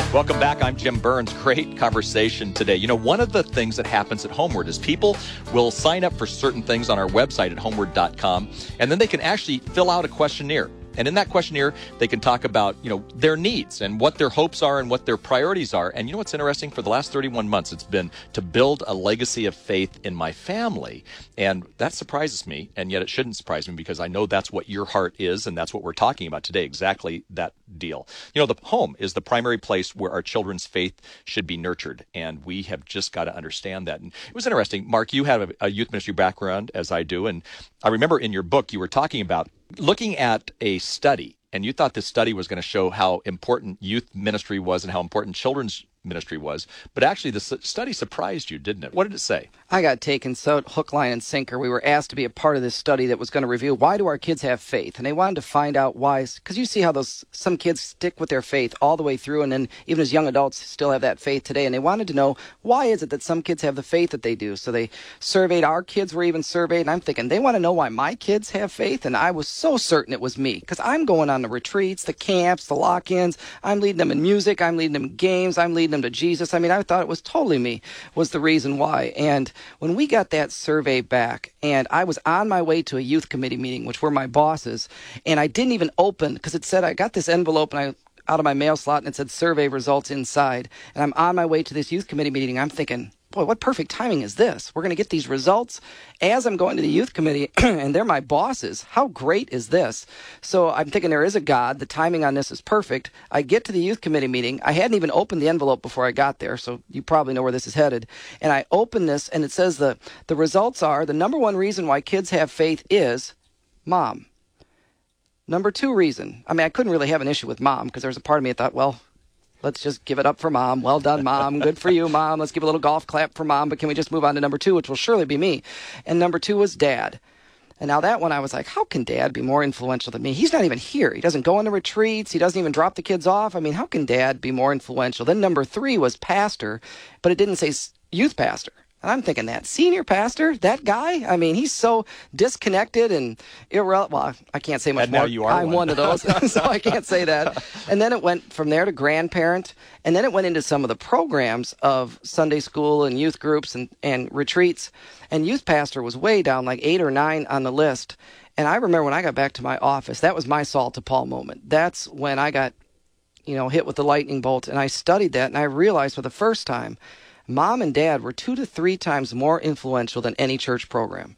Welcome back. I'm Jim Burns. Great conversation today. You know, one of the things that happens at Homeward is people will sign up for certain things on our website at homeward.com, and then they can actually fill out a questionnaire. And in that questionnaire, they can talk about, their needs and what their hopes are and what their priorities are. And you know what's interesting? For the last 31 months, it's been to build a legacy of faith in my family. And that surprises me, and yet it shouldn't surprise me because I know that's what your heart is, and that's what we're talking about today, exactly that deal. The home is the primary place where our children's faith should be nurtured, and we have just got to understand that. And it was interesting. Mark, you have a youth ministry background, as I do, and I remember in your book you were talking about looking at a study, and you thought this study was going to show how important youth ministry was and how important children's ministry was. But actually, the study surprised you, didn't it? What did it say? I got taken so hook, line, and sinker. We were asked to be a part of this study that was going to reveal why do our kids have faith. And they wanted to find out why, because you see how some kids stick with their faith all the way through, and then even as young adults still have that faith today. And they wanted to know, why is it that some kids have the faith that they do? So they surveyed, our kids were even surveyed, and I'm thinking, they want to know why my kids have faith? And I was so certain it was me, because I'm going on the retreats, the camps, the lock-ins. I'm leading them in music. I'm leading them in games. I'm leading them to Jesus. I mean, I thought it was totally me was the reason why. And when we got that survey back, and I was on my way to a youth committee meeting, which were my bosses, and I didn't even open, because it said, I got this envelope and out of my mail slot, and it said survey results inside. And I'm on my way to this youth committee meeting. I'm thinking, boy, what perfect timing is this? We're going to get these results as I'm going to the youth committee, and they're my bosses. How great is this? So I'm thinking there is a God. The timing on this is perfect. I get to the youth committee meeting. I hadn't even opened the envelope before I got there, so you probably know where this is headed. And I open this, and it says the results are, the number one reason why kids have faith is mom. Number two reason, I couldn't really have an issue with mom, because there was a part of me that thought, well, let's just give it up for mom. Well done, mom. Good for you, mom. Let's give a little golf clap for mom. But can we just move on to number two, which will surely be me? And number two was dad. And now that one, I was like, how can dad be more influential than me? He's not even here. He doesn't go on the retreats. He doesn't even drop the kids off. How can dad be more influential? Then number three was pastor, but it didn't say youth pastor. And I'm thinking that senior pastor, that guy, he's so disconnected and irrelevant. Well, I can't say much and more. Now you are I'm one of those, so I can't say that. And then it went from there to grandparent, and then it went into some of the programs of Sunday school and youth groups and retreats. And youth pastor was way down, like 8 or 9 on the list. And I remember when I got back to my office, that was my Saul to Paul moment. That's when I got, hit with the lightning bolt. And I studied that, and I realized for the first time, mom and dad were 2 to 3 times more influential than any church program.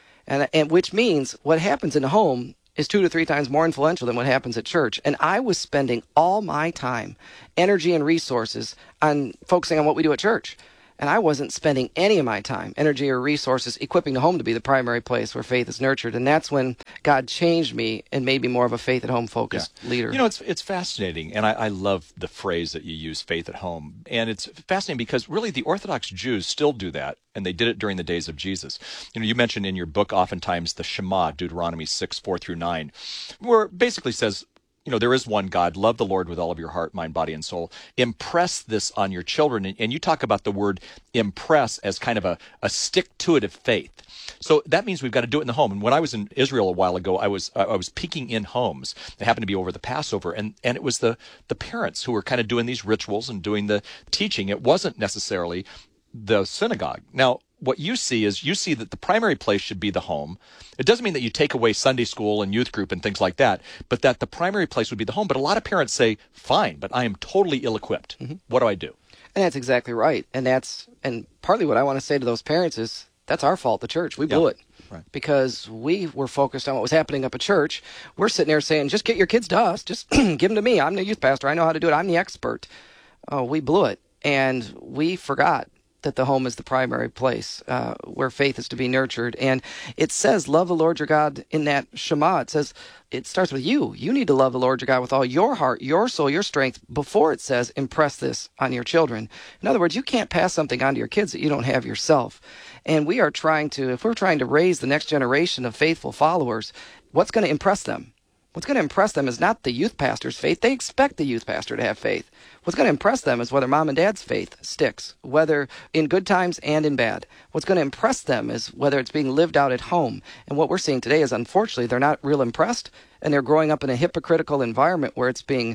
And which means what happens in the home is 2 to 3 times more influential than what happens at church. And I was spending all my time, energy, and resources on focusing on what we do at church. And I wasn't spending any of my time, energy, or resources equipping the home to be the primary place where faith is nurtured. And that's when God changed me and made me more of a faith at home focused leader. It's fascinating. And I love the phrase that you use, faith at home. And it's fascinating because really the Orthodox Jews still do that. And they did it during the days of Jesus. You mentioned in your book oftentimes the Shema, Deuteronomy 6:4-9, where it basically says, there is one God. Love the Lord with all of your heart, mind, body, and soul. Impress this on your children. And you talk about the word impress as kind of a stick-to-it-ive faith. So that means we've got to do it in the home. And when I was in Israel a while ago, I was peeking in homes. It happened to be over the Passover. And it was the parents who were kind of doing these rituals and doing the teaching. It wasn't necessarily the synagogue. Now, what you see that the primary place should be the home. It doesn't mean that you take away Sunday school and youth group and things like that, but that the primary place would be the home. But a lot of parents say, fine, but I am totally ill-equipped. Mm-hmm. What do I do? And that's exactly right. And partly what I want to say to those parents is, that's our fault, the church. We blew it. Right. Because we were focused on what was happening up at church. We're sitting there saying, just get your kids to us. Just give them to me. I'm the youth pastor. I know how to do it. I'm the expert. Oh, we blew it. And we forgot that the home is the primary place where faith is to be nurtured. And it says, love the Lord your God in that Shema. It says, it starts with you. You need to love the Lord your God with all your heart, your soul, your strength, before it says, impress this on your children. In other words, you can't pass something on to your kids that you don't have yourself. And we are if we're trying to raise the next generation of faithful followers, what's going to impress them? What's going to impress them is not the youth pastor's faith. They expect the youth pastor to have faith. What's going to impress them is whether mom and dad's faith sticks, whether in good times and in bad. What's going to impress them is whether it's being lived out at home. And what we're seeing today is, unfortunately, they're not real impressed, and they're growing up in a hypocritical environment where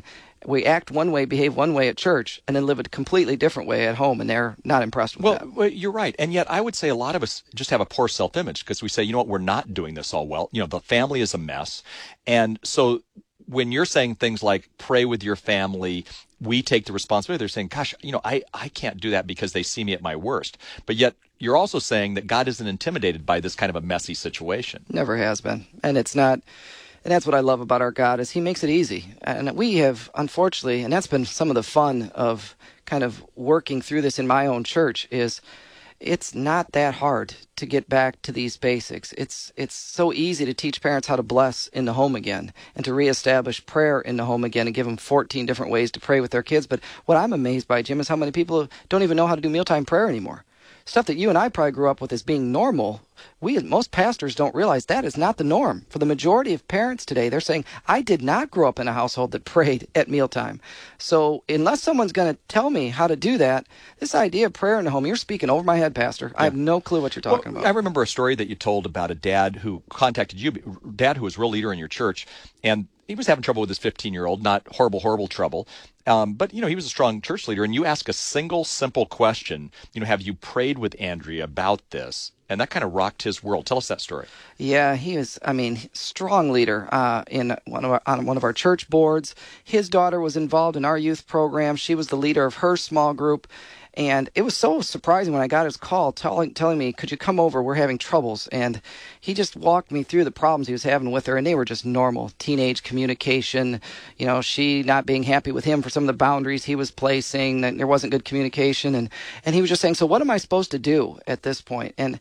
we act one way, behave one way at church, and then live a completely different way at home, and they're not impressed with that. Well, you're right. And yet I would say a lot of us just have a poor self-image because we say, you know what, we're not doing this all well. You know, the family is a mess. And so when you're saying things like pray with your family, we take the responsibility. They're saying, gosh, you know, I can't do that because they see me at my worst. But yet you're also saying that God isn't intimidated by this kind of a messy situation. Never has been. And it's not. And that's what I love about our God is he makes it easy. And we have, unfortunately, and that's been some of the fun of kind of working through this in my own church is it's not that hard to get back to these basics. It's so easy to teach parents how to bless in the home again and to reestablish prayer in the home again and give them 14 different ways to pray with their kids. But what I'm amazed by, Jim, is how many people don't even know how to do mealtime prayer anymore. Stuff that you and I probably grew up with as being normal. Most pastors don't realize that is not the norm. For the majority of parents today, they're saying, I did not grow up in a household that prayed at mealtime. So unless someone's going to tell me how to do that, this idea of prayer in the home, you're speaking over my head, Pastor. I have no clue what you're talking about. I remember a story that you told about a dad who contacted you, dad who was a real leader in your church, and he was having trouble with his 15-year-old, not horrible trouble. But, you know, he was a strong church leader, and you ask a single, simple question, you know, have you prayed with Andrea about this? And that kind of rocked his world. Tell us that story. Yeah, he is, strong leader on one of our church boards. His daughter was involved in our youth program. She was the leader of her small group. And it was so surprising when I got his call telling me, could you come over? We're having troubles. And he just walked me through the problems he was having with her, and they were just normal. Teenage communication, you know, she not being happy with him for some of the boundaries he was placing, that there wasn't good communication. And he was just saying, so what am I supposed to do at this point? And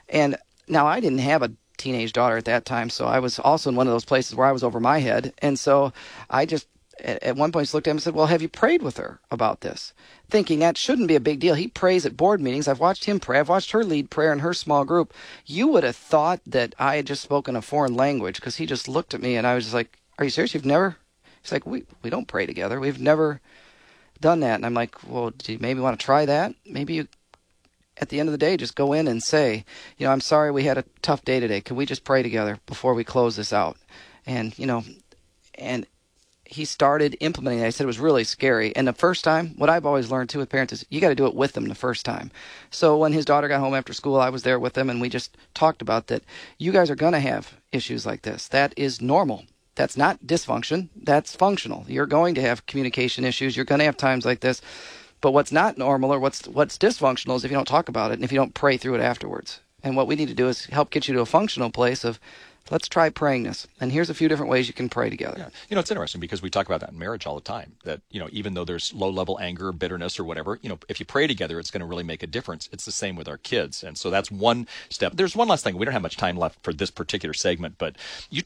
now I didn't have a teenage daughter at that time, so I was also in one of those places where I was over my head. And so I just at one point just looked at him and said, well, have you prayed with her about this? Thinking that shouldn't be a big deal. He prays at board meetings. I've watched him pray. I've watched her lead prayer in her small group. You would have thought that I had just spoken a foreign language because he just looked at me and I was just like, are you serious? You've never? He's like, we don't pray together. We've never done that. And I'm like, well, do you maybe want to try that? Maybe you, at the end of the day, just go in and say, you know, I'm sorry we had a tough day today. Can we just pray together before we close this out? And, you know, and he started implementing it. I said it was really scary. And the first time, what I've always learned too with parents is you got to do it with them the first time. So when his daughter got home after school, I was there with them and we just talked about that. You guys are going to have issues like this. That is normal. That's not dysfunction. That's functional. You're going to have communication issues. You're going to have times like this. But what's not normal or what's dysfunctional is if you don't talk about it and if you don't pray through it afterwards. And what we need to do is help get you to a functional place of, let's try praying this. And here's a few different ways you can pray together. Yeah. You know, it's interesting because we talk about that in marriage all the time, that, you know, even though there's low-level anger, bitterness, or whatever, you know, if you pray together, it's going to really make a difference. It's the same with our kids. And so that's one step. There's one last thing. We don't have much time left for this particular segment, but you